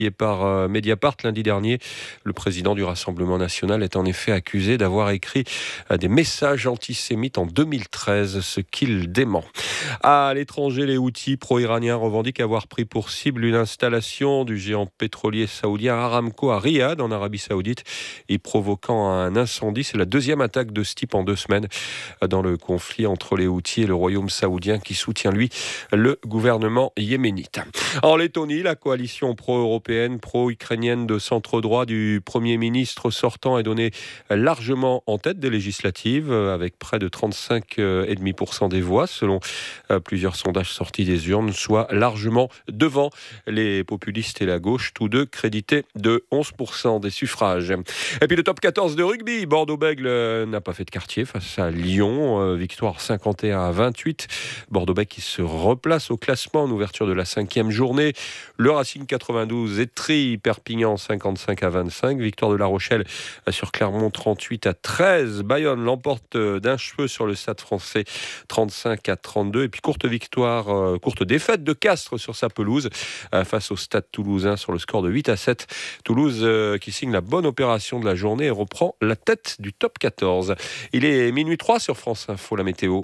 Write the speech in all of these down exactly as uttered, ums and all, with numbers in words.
Et par euh, Mediapart lundi dernier, le président du Rassemblement national est en effet accusé d'avoir écrit euh, des messages antisémites en deux mille treize, ce qu'il dément. À l'étranger, les Houthis pro-iraniens revendiquent avoir pris pour cible une installation du géant pétrolier saoudien Aramco à Riyad, en Arabie Saoudite, et provoquant un incendie. C'est la deuxième attaque de ce type en deux semaines dans le conflit entre les Houthis et le royaume saoudien qui soutient, lui, le gouvernement yéménite. En Lettonie, la coalition pro-européenne, pro-ukrainienne de centre-droit du Premier ministre sortant est donnée largement en tête des législatives, avec près de trente-cinq virgule cinq pour cent des voix, selon plusieurs sondages sortis des urnes, soit largement devant les populistes et la gauche, tous deux crédités de onze pour cent des suffrages. Et puis le top quatorze de rugby, Bordeaux-Bègles n'a pas fait de quartier face à Lyon, victoire cinquante et un à vingt-huit. Bordeaux-Bègles qui se replace au classement en ouverture de la cinquième journée. Le Racing quatre-vingt-douze étrie Perpignan cinquante-cinq à vingt-cinq. Victoire de La Rochelle sur Clermont trente-huit à treize. Bayonne l'emporte d'un cheveu sur le Stade Français trente-cinq à trente-deux. Et puis courte victoire, euh, courte défaite de Castres sur sa pelouse euh, face au Stade Toulousain sur le score de huit à sept. Toulouse euh, qui signe la bonne opération de la journée et reprend la tête du top quatorze. Il est minuit trois sur France Info, la météo.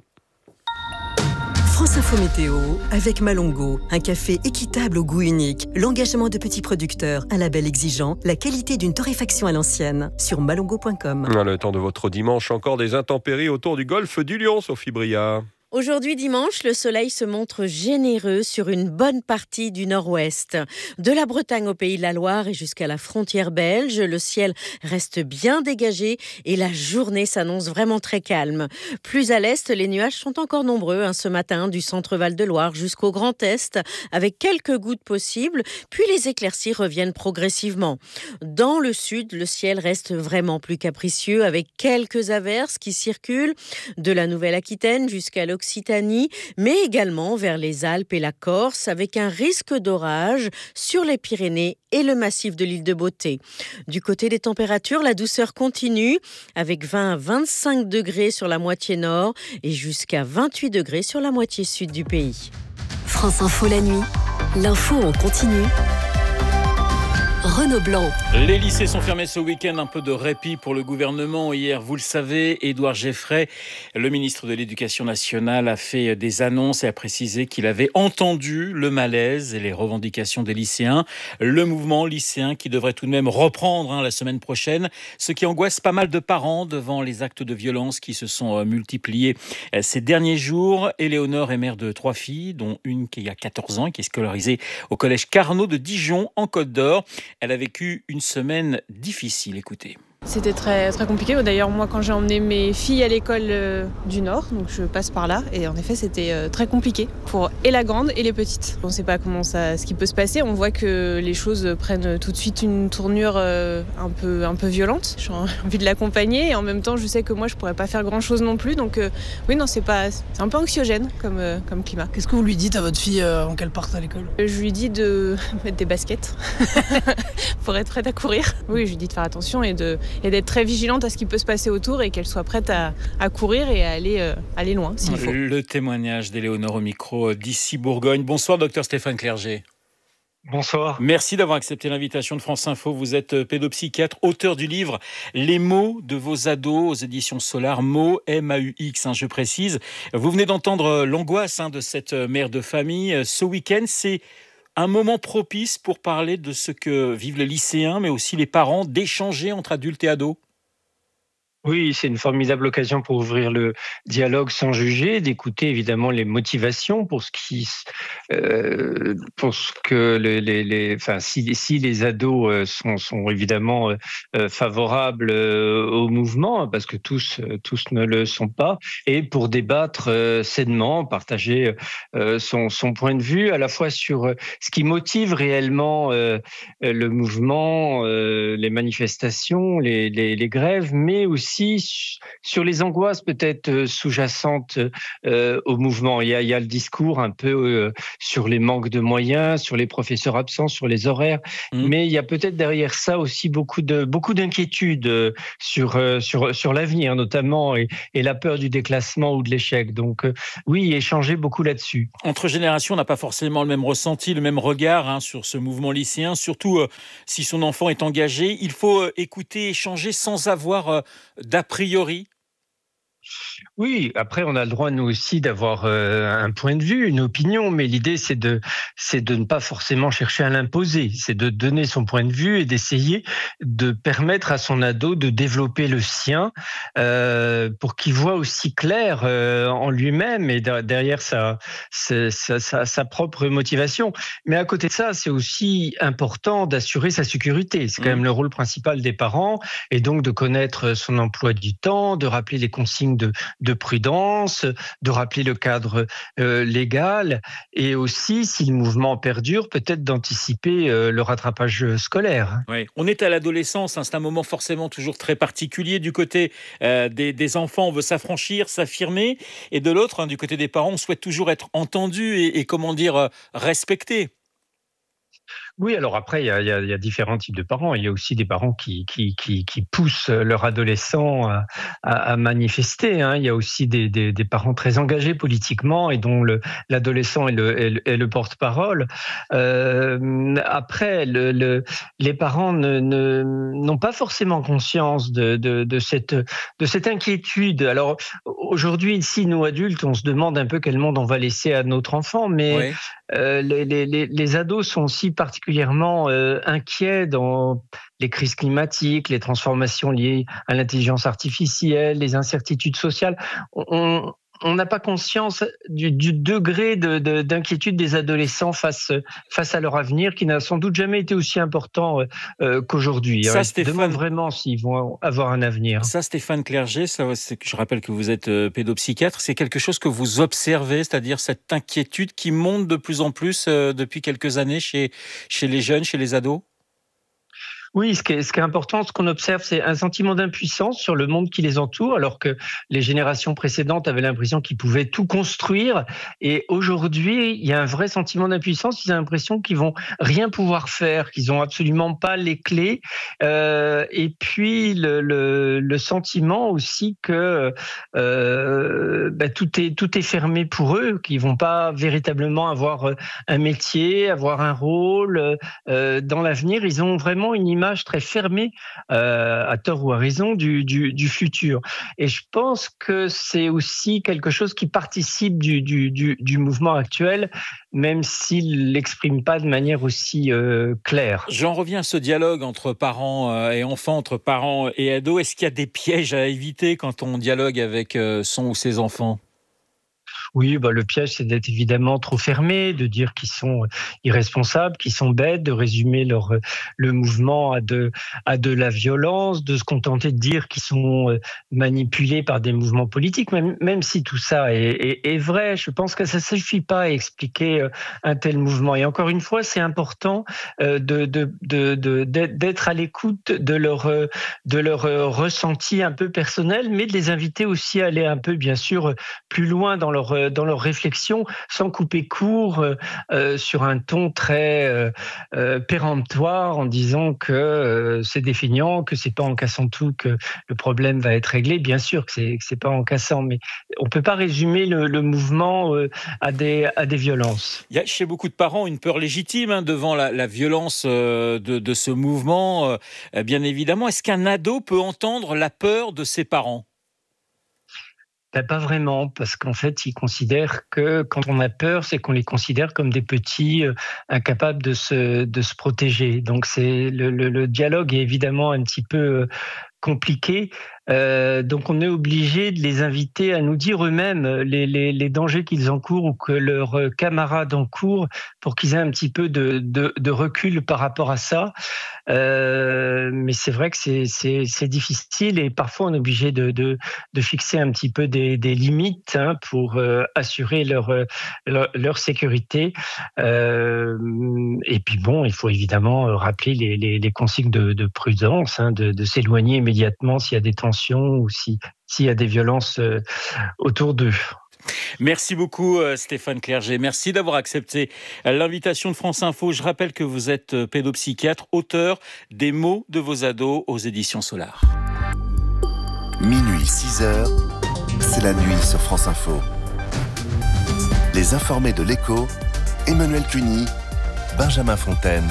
France Info Météo avec Malongo, un café équitable au goût unique, l'engagement de petits producteurs, un label exigeant, la qualité d'une torréfaction à l'ancienne, sur malongo point com. Le temps de votre dimanche, encore des intempéries autour du golfe du Lion, Sophie Bria. Aujourd'hui dimanche, le soleil se montre généreux sur une bonne partie du nord-ouest. De la Bretagne au Pays de la Loire et jusqu'à la frontière belge, le ciel reste bien dégagé et la journée s'annonce vraiment très calme. Plus à l'est, les nuages sont encore nombreux hein, ce matin, du centre Val-de-Loire jusqu'au Grand Est, avec quelques gouttes possibles, puis les éclaircies reviennent progressivement. Dans le sud, le ciel reste vraiment plus capricieux, avec quelques averses qui circulent de la Nouvelle-Aquitaine jusqu'à l'Occitanie, mais également vers les Alpes et la Corse, avec un risque d'orage sur les Pyrénées et le massif de l'île de Beauté. Du côté des températures, la douceur continue, avec vingt à vingt-cinq degrés sur la moitié nord et jusqu'à vingt-huit degrés sur la moitié sud du pays. France Info la nuit, l'info en continu. Renaud Blanc. Les lycées sont fermés ce week-end, un peu de répit pour le gouvernement. Hier, vous le savez, Édouard Geoffrey, le ministre de l'Éducation nationale, a fait des annonces et a précisé qu'il avait entendu le malaise et les revendications des lycéens. Le mouvement lycéen qui devrait tout de même reprendre hein, la semaine prochaine, ce qui angoisse pas mal de parents devant les actes de violence qui se sont multipliés ces derniers jours. Éléonore est mère de trois filles, dont une qui a quatorze ans et qui est scolarisée au collège Carnot de Dijon, en Côte d'Or. Elle a vécu une semaine difficile, écoutez. C'était très, très compliqué. D'ailleurs, moi, quand j'ai emmené mes filles à l'école euh, du Nord, donc je passe par là, et en effet, c'était euh, très compliqué pour et la grande et les petites. On ne sait pas comment ça, ce qui peut se passer. On voit que les choses prennent tout de suite une tournure euh, un peu, un peu violente. J'ai envie de l'accompagner et en même temps, je sais que moi, je pourrais pas faire grand-chose non plus. Donc, euh, oui, non, c'est pas, c'est un peu anxiogène comme, euh, comme climat. Qu'est-ce que vous lui dites à votre fille euh, avant qu'elle parte à l'école ? Je lui dis de mettre des baskets pour être prête à courir. Oui, je lui dis de faire attention et de et d'être très vigilante à ce qui peut se passer autour et qu'elle soit prête à, à courir et à aller, euh, aller loin s'il faut. Le témoignage d'Éléonore au micro d'ici Bourgogne. Bonsoir docteur Stéphane Clerget. Bonsoir. Merci d'avoir accepté l'invitation de France Info. Vous êtes pédopsychiatre, auteur du livre Les mots de vos ados aux éditions Solar, mots M A U X, hein, je précise. Vous venez d'entendre l'angoisse hein, de cette mère de famille. Ce week-end, c'est un moment propice pour parler de ce que vivent les lycéens, mais aussi les parents, d'échanger entre adultes et ados. Oui, c'est une formidable occasion pour ouvrir le dialogue sans juger, d'écouter évidemment les motivations pour ce qui, euh, pour ce que les, les, les enfin si, si les ados sont, sont évidemment euh, favorables euh, au mouvement, parce que tous, tous ne le sont pas, et pour débattre euh, sainement, partager euh, son, son point de vue à la fois sur ce qui motive réellement euh, le mouvement, euh, les manifestations, les, les, les grèves, mais aussi aussi sur les angoisses peut-être sous-jacentes euh, au mouvement. Il y, a, il y a le discours un peu euh, sur les manques de moyens, sur les professeurs absents, sur les horaires, mmh. mais il y a peut-être derrière ça aussi beaucoup de beaucoup d'inquiétudes sur euh, sur sur l'avenir notamment et, et la peur du déclassement ou de l'échec. Donc euh, oui, échanger beaucoup là-dessus. Entre générations, on n'a pas forcément le même ressenti, le même regard hein, sur ce mouvement lycéen, surtout euh, si son enfant est engagé. Il faut euh, écouter, échanger sans avoir euh, d'a priori. Oui, après on a le droit nous aussi d'avoir euh, un point de vue, une opinion, mais l'idée c'est de c'est de ne pas forcément chercher à l'imposer, c'est de donner son point de vue et d'essayer de permettre à son ado de développer le sien euh, pour qu'il voit aussi clair euh, en lui-même et derrière sa sa, sa sa propre motivation. Mais à côté de ça, c'est aussi important d'assurer sa sécurité. C'est quand même le rôle principal des parents et donc de connaître son emploi du temps, de rappeler les consignes de de prudence, de rappeler le cadre euh, légal et aussi, si le mouvement perdure, peut-être d'anticiper euh, le rattrapage scolaire. Oui. On est à l'adolescence, hein, c'est un moment forcément toujours très particulier. Du côté euh, des, des enfants, on veut s'affranchir, s'affirmer, et de l'autre, hein, du côté des parents, on souhaite toujours être entendu et, et comment dire, euh, respecté. Oui, alors après, il y a, il y a, il y a différents types de parents. Il y a aussi des parents qui, qui, qui, qui poussent leur adolescent à, à, à manifester. Hein. Il y a aussi des, des, des parents très engagés politiquement et dont le, l'adolescent est le, est le, est le porte-parole. Euh, après, le, le, les parents ne, ne, n'ont pas forcément conscience de, de, de, cette, de cette inquiétude. Alors, aujourd'hui, ici, nous adultes, on se demande un peu quel monde on va laisser à notre enfant, mais oui. euh, les, les, les ados sont aussi particulièrement euh, inquiets dans les crises climatiques, les transformations liées à l'intelligence artificielle, les incertitudes sociales. On, on n'a pas conscience du, du degré de, de, d'inquiétude des adolescents face, face à leur avenir, qui n'a sans doute jamais été aussi important euh, qu'aujourd'hui. Ça, hein. Stéphane... Demande vraiment s'ils vont avoir un avenir. Ça, Stéphane Clerget, ça, c'est, je rappelle que vous êtes euh, pédopsychiatre, c'est quelque chose que vous observez, c'est-à-dire cette inquiétude qui monte de plus en plus euh, depuis quelques années chez, chez les jeunes, chez les ados ? Oui, ce qui, est, ce qui est important, ce qu'on observe, c'est un sentiment d'impuissance sur le monde qui les entoure, alors que les générations précédentes avaient l'impression qu'ils pouvaient tout construire. Et aujourd'hui, il y a un vrai sentiment d'impuissance. Ils ont l'impression qu'ils vont rien pouvoir faire, qu'ils ont absolument pas les clés. Euh, et puis le, le, le sentiment aussi que euh, bah, tout est tout est fermé pour eux, qu'ils vont pas véritablement avoir un métier, avoir un rôle euh, dans l'avenir. Ils ont vraiment une image très fermée, euh, à tort ou à raison, du, du, du futur. Et je pense que c'est aussi quelque chose qui participe du, du, du, du mouvement actuel, même s'il ne l'exprime pas de manière aussi euh, claire. J'en reviens à ce dialogue entre parents et enfants, entre parents et ados. Est-ce qu'il y a des pièges à éviter quand on dialogue avec son ou ses enfants ? Oui, bah, le piège, c'est d'être évidemment trop fermé, de dire qu'ils sont irresponsables, qu'ils sont bêtes, de résumer leur, le mouvement à de, à de la violence, de se contenter de dire qu'ils sont manipulés par des mouvements politiques, même, même si tout ça est, est, est vrai. Je pense que ça ne suffit pas à expliquer un tel mouvement. Et encore une fois, c'est important de, de, de, de, d'être à l'écoute de leur, de leur ressenti un peu personnel, mais de les inviter aussi à aller un peu, bien sûr, plus loin dans leur dans leur réflexion, sans couper court euh, sur un ton très euh, euh, péremptoire en disant que euh, c'est définiant, que c'est pas en cassant tout que le problème va être réglé. Bien sûr que c'est que c'est pas en cassant, mais on peut pas résumer le, le mouvement euh, à des à des violences. Il y a chez beaucoup de parents une peur légitime hein, devant la, la violence euh, de, de ce mouvement, euh, bien évidemment. Est-ce qu'un ado peut entendre la peur de ses parents ? Ben, pas vraiment, parce qu'en fait, ils considèrent que quand on a peur, c'est qu'on les considère comme des petits euh, incapables de se, de se protéger. Donc, c'est le, le, le dialogue est évidemment un petit peu euh, compliqué. Euh, donc, on est obligé de les inviter à nous dire eux-mêmes les, les, les dangers qu'ils encourent ou que leurs camarades encourent pour qu'ils aient un petit peu de, de, de recul par rapport à ça. Euh, mais c'est vrai que c'est, c'est, c'est difficile et parfois on est obligé de, de, de fixer un petit peu des, des limites hein, pour euh, assurer leur, leur, leur sécurité. Euh, et puis bon, il faut évidemment rappeler les, les, les consignes de, de prudence, hein, de, de s'éloigner immédiatement s'il y a des tensions ou si, s'il y a des violences euh, autour d'eux. Merci beaucoup Stéphane Clerget. Merci d'avoir accepté l'invitation de France Info. Je rappelle que vous êtes pédopsychiatre, auteur des mots de vos ados aux éditions Solar. Minuit, six heures, c'est la nuit sur France Info. Les informés de l'écho, Emmanuel Cuny, Benjamin Fontaine.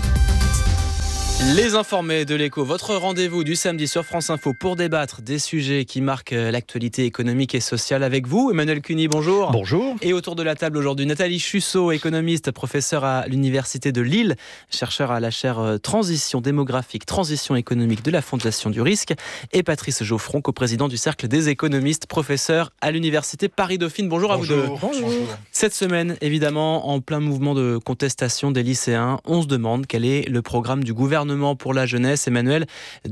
Les informés de l'écho, votre rendez-vous du samedi sur France Info pour débattre des sujets qui marquent l'actualité économique et sociale avec vous. Emmanuel Cuny, bonjour. Bonjour. Et autour de la table aujourd'hui, Nathalie Chusseau, économiste, professeure à l'Université de Lille, chercheur à la chaire Transition démographique, Transition économique de la Fondation du Risque, et Patrice Geoffron, coprésident du Cercle des économistes, professeur à l'Université Paris-Dauphine. Bonjour, bonjour à vous deux. Bonjour. Bonjour. Cette semaine, évidemment, en plein mouvement de contestation des lycéens, on se demande quel est le programme du gouvernement pour la jeunesse, Emmanuel,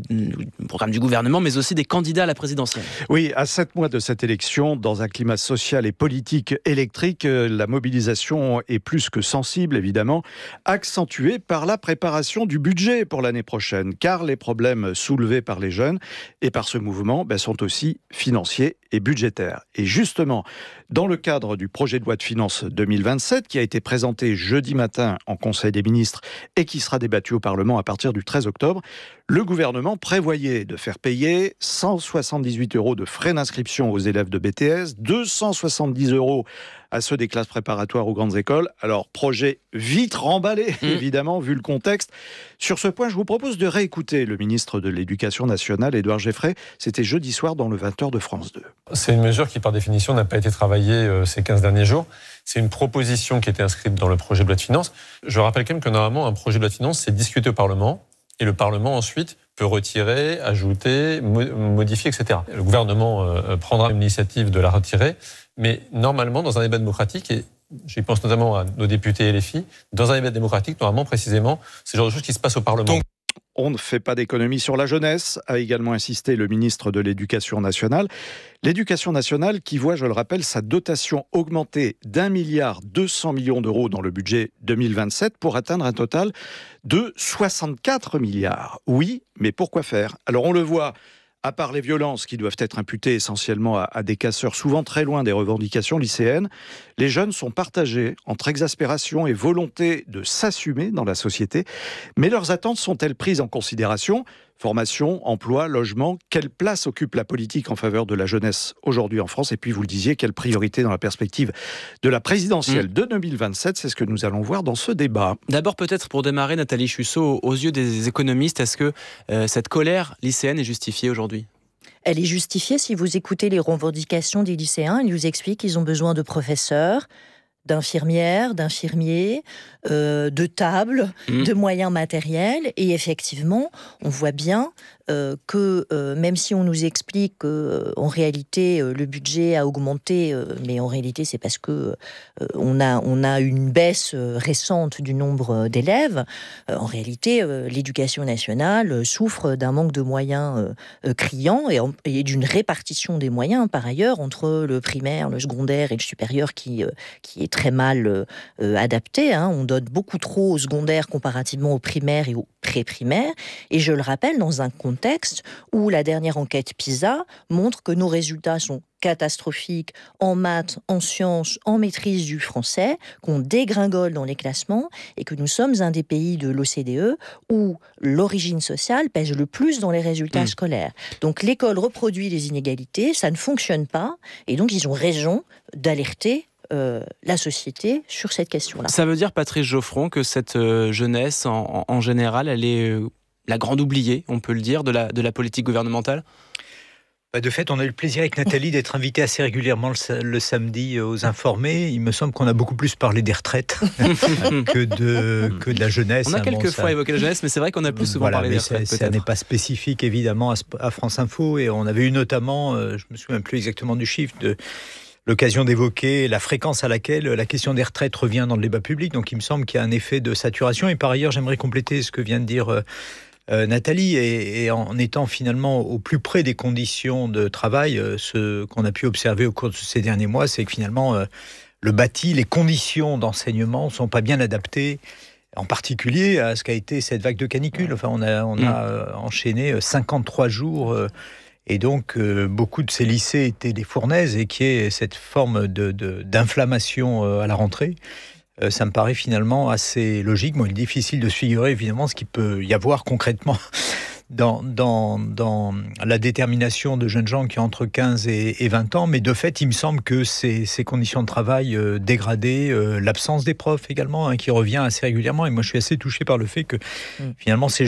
le programme du gouvernement, mais aussi des candidats à la présidentielle. Oui, à sept mois de cette élection, dans un climat social et politique électrique, la mobilisation est plus que sensible, évidemment, accentuée par la préparation du budget pour l'année prochaine, car les problèmes soulevés par les jeunes et par ce mouvement ben, sont aussi financiers et budgétaires. Et justement, dans le cadre du projet de loi de finances deux mille vingt-sept, qui a été présenté jeudi matin en Conseil des ministres et qui sera débattu au Parlement à partir du treize octobre, le gouvernement prévoyait de faire payer cent soixante-dix-huit euros de frais d'inscription aux élèves de B T S, deux cent soixante-dix euros à ceux des classes préparatoires aux grandes écoles. Alors, projet vite remballé, mmh. évidemment, vu le contexte. Sur ce point, je vous propose de réécouter le ministre de l'Éducation nationale, Édouard Geffray. C'était jeudi soir dans le vingt heures de France deux. C'est une mesure qui, par définition, n'a pas été travaillée euh, ces quinze derniers jours. C'est une proposition qui était inscrite dans le projet de loi de finances. Je rappelle quand même que, normalement, un projet de loi de finances, c'est discuté au Parlement. Et le Parlement, ensuite, peut retirer, ajouter, modifier, et cetera. Le gouvernement euh, prendra l'initiative de la retirer. Mais normalement, dans un débat démocratique, et j'y pense notamment à nos députés et les filles, dans un débat démocratique, normalement, précisément, c'est le genre de choses qui se passent au Parlement. Donc, on ne fait pas d'économie sur la jeunesse, a également insisté le ministre de l'Éducation nationale. L'éducation nationale qui voit, je le rappelle, sa dotation augmenter d'un milliard deux cents millions d'euros dans le budget deux mille vingt-sept pour atteindre un total de soixante-quatre milliards. Oui, mais pourquoi faire ? Alors on le voit, à part les violences qui doivent être imputées essentiellement à, à des casseurs souvent très loin des revendications lycéennes, les jeunes sont partagés entre exaspération et volonté de s'assumer dans la société. Mais leurs attentes sont-elles prises en considération ? Formation, emploi, logement, quelle place occupe la politique en faveur de la jeunesse aujourd'hui en France ? Et puis vous le disiez, quelle priorité dans la perspective de la présidentielle mmh. de deux mille vingt-sept ? C'est ce que nous allons voir dans ce débat. D'abord peut-être pour démarrer, Nathalie Chusseau, aux yeux des économistes, est-ce que euh, cette colère lycéenne est justifiée aujourd'hui ? Elle est justifiée si vous écoutez les revendications des lycéens. Ils nous expliquent qu'ils ont besoin de professeurs, d'infirmières, d'infirmiers, euh, de tables, mmh. de moyens matériels. Et effectivement, on voit bien euh, que euh, même si on nous explique qu'en euh, réalité, euh, le budget a augmenté, euh, mais en réalité, c'est parce que euh, on a, on a une baisse euh, récente du nombre d'élèves. Euh, en réalité, euh, l'éducation nationale euh, souffre d'un manque de moyens euh, euh, criant et, en, et d'une répartition des moyens, par ailleurs, entre le primaire, le secondaire et le supérieur qui, euh, qui est très mal euh, adapté. Hein. On donne beaucoup trop au secondaire comparativement au primaire et au pré-primaire. Et je le rappelle, dans un contexte où la dernière enquête PISA montre que nos résultats sont catastrophiques en maths, en sciences, en maîtrise du français, qu'on dégringole dans les classements et que nous sommes un des pays de l'O C D E où l'origine sociale pèse le plus dans les résultats mmh. scolaires. Donc l'école reproduit les inégalités, ça ne fonctionne pas et donc ils ont raison d'alerter Euh, la société sur cette question-là. Ça veut dire, Patrice Geoffron, que cette euh, jeunesse, en, en général, elle est euh, la grande oubliée, on peut le dire, de la, de la politique gouvernementale ? De fait, on a eu le plaisir avec Nathalie d'être invité assez régulièrement le, le samedi aux Informés. Il me semble qu'on a beaucoup plus parlé des retraites que, de, que de la jeunesse. On a quelques bon, fois ça... évoqué la jeunesse, mais c'est vrai qu'on a plus souvent voilà, parlé des retraites. Ça, ça n'est pas spécifique, évidemment, à, à France Info. Et on avait eu notamment, euh, je ne me souviens plus exactement du chiffre, de l'occasion d'évoquer la fréquence à laquelle la question des retraites revient dans le débat public. Donc il me semble qu'il y a un effet de saturation. Et par ailleurs, j'aimerais compléter ce que vient de dire euh, euh, Nathalie. Et, et en étant finalement au plus près des conditions de travail, euh, ce qu'on a pu observer au cours de ces derniers mois, c'est que finalement, euh, le bâti, les conditions d'enseignement ne sont pas bien adaptées, en particulier à ce qu'a été cette vague de canicule. Enfin, on a, on a euh, enchaîné cinquante-trois jours... Euh, Et donc, euh, beaucoup de ces lycées étaient des fournaises et qui est cette forme de, de, d'inflammation euh, à la rentrée. Euh, ça me paraît finalement assez logique. Bon, il est difficile de se figurer évidemment ce qu'il peut y avoir concrètement dans, dans, dans la détermination de jeunes gens qui ont entre quinze et, et vingt ans. Mais de fait, il me semble que ces, ces conditions de travail euh, dégradées, euh, l'absence des profs également, hein, qui revient assez régulièrement. Et moi, je suis assez touché par le fait que mmh. finalement, ces